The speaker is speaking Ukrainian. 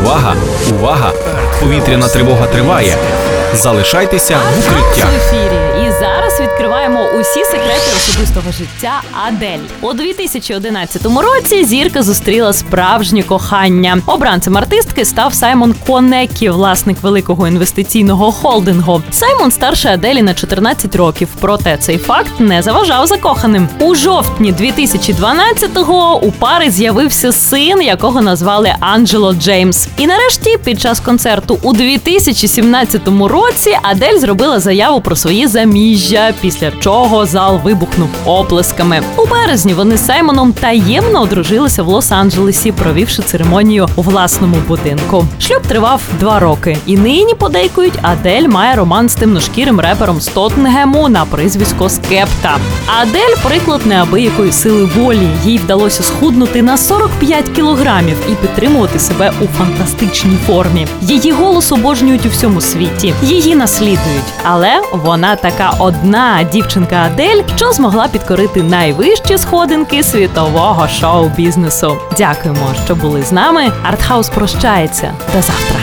Увага! Увага! Повітряна тривога триває. Залишайтеся в укриттях. В ефірі. І зараз відкриваємо усі секрети особистого життя Адель. У 2011 році зірка зустріла справжнє кохання. Обранцем артистки став Саймон Конекі, власник великого інвестиційного холдингу. Саймон старше Аделі на 14 років, проте цей факт не заважав закоханим. У жовтні 2012-го у пари з'явився син, якого назвали Анджело Джеймс. І нарешті, під час концерту у 2017 році Адель зробила заяву про своє заміжжя, після чого зал вибухнув оплесками. У березні вони з Саймоном таємно одружилися в Лос-Анджелесі, провівши церемонію у власному будинку. Шлюб тривав 2 роки. І нині, подейкують, Адель має роман з темношкірим репером з Тоттенгему на прізвисько Скепта. Адель – приклад неабиякої сили волі. Їй вдалося схуднути на 45 кілограмів і підтримувати себе у фантастичній формі. Її голос обожнюють у всьому світі. Її наслідують. Але вона така одна дівчинка Адель, що змогла підкорити найвищі сходинки світового шоу-бізнесу. Дякуємо, що були з нами. Артхаус прощається. До завтра.